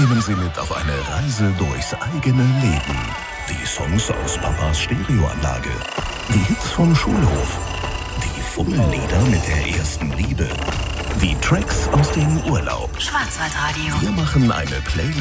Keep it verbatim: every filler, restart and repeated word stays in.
nehmen Sie mit auf eine Reise durchs eigene Leben. Die Songs aus Papas Stereoanlage, die Hits vom Schulhof, die Fummellieder mit der ersten Liebe, die Tracks aus dem Urlaub. Schwarzwaldradio. Wir machen eine Playlist